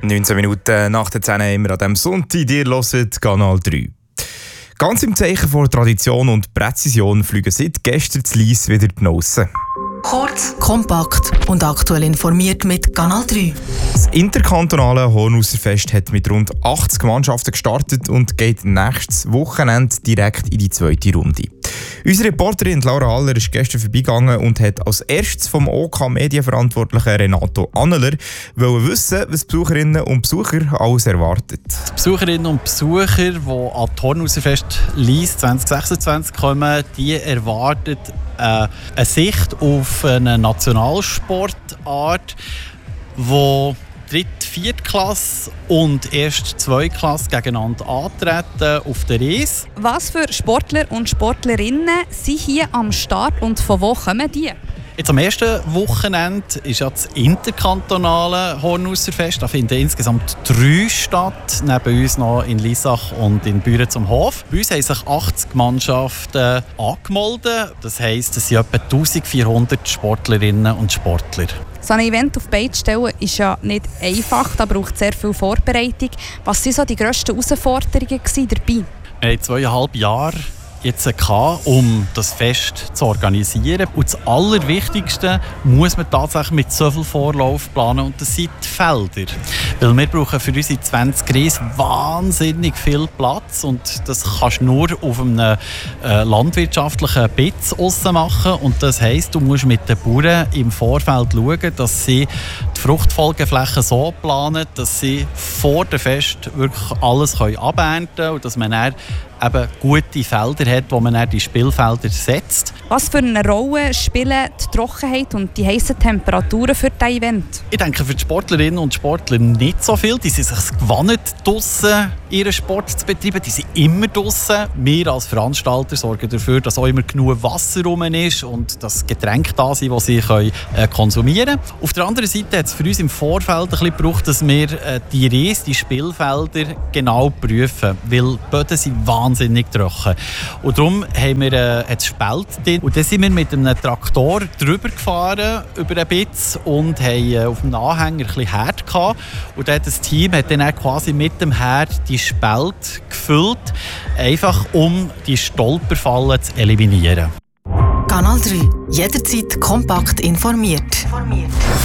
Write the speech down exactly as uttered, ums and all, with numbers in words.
neunzehn Minuten nach der zehn immer an diesem Sonntag. Ihr hört Kanal drei. Ganz im Zeichen von Tradition und Präzision fliegen seit gestern zu Lyss wieder die Nossen. Kurz, kompakt und aktuell informiert mit Kanal drei. Das interkantonale Hornusserfest hat mit rund achtzig Mannschaften gestartet und geht nächstes Wochenende direkt in die zweite Runde. Unsere Reporterin Laura Haller ist gestern vorbeigegangen und hat als erstes vom OK-Medienverantwortlichen Renato Anneler wissen, was Besucherinnen und Besucher alles erwartet. Die Besucherinnen und Besucher, die an das Hornusserfest Lyss zwanzig sechsundzwanzig kommen, die erwarten äh, eine Sicht auf eine Nationalsportart, wo Dritt-, Viertklasse und erst Zweitklasse gegeneinander antreten auf der Reise. Was für Sportler und Sportlerinnen sind hier am Start und von wo kommen die? Jetzt am ersten Wochenende ist ja das interkantonale Hornusserfest. Da finden insgesamt drei statt, neben uns noch in Lissach und in Büren zum Hof. Bei uns haben sich achtzig Mannschaften angemeldet. Das heisst, es sind etwa eintausendvierhundert Sportlerinnen und Sportler. So ein Event auf die Beine zu stellen ist ja nicht einfach, da braucht sehr viel Vorbereitung. Was waren so die grössten Herausforderungen dabei? Wir hatten zweieinhalb Jahre jetzt gehabt, um das Fest zu organisieren. Und das Allerwichtigste muss man tatsächlich mit so viel Vorlauf planen, und das sind die Felder. Weil wir brauchen für unsere zwanzig Reis wahnsinnig viel Platz, und das kannst du nur auf einem äh, landwirtschaftlichen Bitz machen. Und das heisst, du musst mit den Bauern im Vorfeld schauen, dass sie die Fruchtfolgeflächen so planen, dass sie vor dem Fest wirklich alles abernten können und dass man dann eben gute Felder hat, wo man dann die Spielfelder setzt. Was für eine Rolle spielen die Trockenheit und die heißen Temperaturen für das Event? Ich denke, für die Sportlerinnen und Sportler nicht so viel. Die sind sich gewohnt, draussen ihren Sport zu betreiben. Die sind immer draussen. Wir als Veranstalter sorgen dafür, dass auch immer genug Wasser rum ist und dass Getränke da sind, die sie können, äh, konsumieren können. Auf der anderen Seite hat es für uns im Vorfeld ein bisschen gebraucht, dass wir äh, die Reise, die Spielfelder genau prüfen. Weil die Böden sind wahnsinnig trocken. Und darum haben wir äh, ein Spalt drin. Und dann sind wir mit einem Traktor drüber gefahren, über einen Bitz, und haben äh, auf dem Anhänger ein bisschen Herd gehabt. Und dann hat das Team hat dann quasi mit dem Herd die Spalt gefüllt, einfach um die Stolperfallen zu eliminieren. Kanal drei. Jederzeit kompakt informiert.